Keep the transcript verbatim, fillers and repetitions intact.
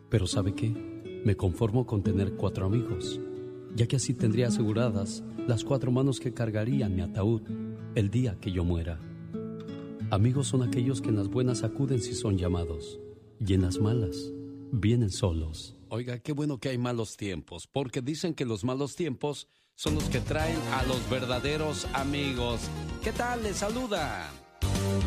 Pero ¿sabe qué? Me conformo con tener cuatro amigos, ya que así tendría aseguradas las cuatro manos que cargarían mi ataúd el día que yo muera. Amigos son aquellos que en las buenas acuden si son llamados, y en las malas vienen solos. Oiga, qué bueno que hay malos tiempos, porque dicen que los malos tiempos son los que traen a los verdaderos amigos. ¿Qué tal? Les saluda